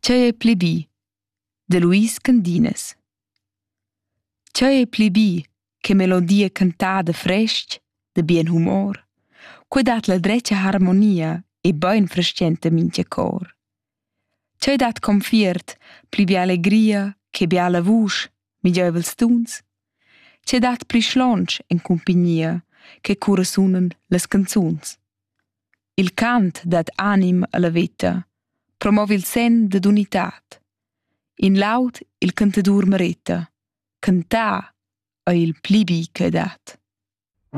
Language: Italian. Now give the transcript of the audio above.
Tgei ei pli bi, de Luis Candines. Tgei ei pli bi che melodia cantada frestg, de bien humor, quei dat la dretga harmonia e bein frestgenta mintga cor. Tgei dat confiert pli bia allegria che bia la vusch, migiövels tuns. Tgei dat pli schlonsch en cumpignia che cura sunan las canzuns. Il cant dat anim alla veta, promovi il sen dad unitat. In laud il cantadur mereta, cantar ei il pli bi che dat.